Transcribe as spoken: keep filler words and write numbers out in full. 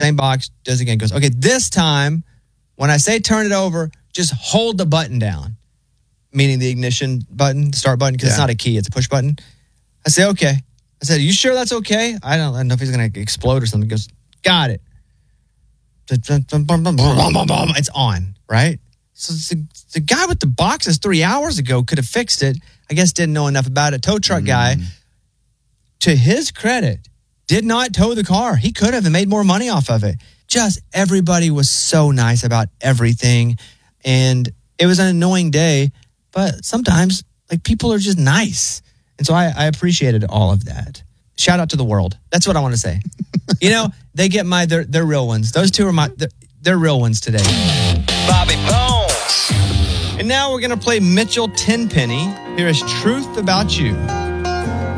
same box, does it again, goes, okay, this time, when I say turn it over, just hold the button down, meaning the ignition button, the start button, because yeah. it's not a key, it's a push button. I say, okay. I said, are you sure that's okay? I don't, I don't know if he's going to explode or something. He goes, got it. It's on, right? So the, the guy with the boxes three hours ago could have fixed it. I guess didn't know enough about it. Tow truck mm. guy, to his credit, did not tow the car. He could have and made more money off of it. Just everybody was so nice about everything. And it was an annoying day, but sometimes like people are just nice. And so I, I appreciated all of that. Shout out to the world. That's what I want to say. You know, they get my, they're, they're real ones. Those two are my, they're, they're real ones today. Bobby Bones. And now we're going to play Mitchell Tenpenny. Here is Truth About You.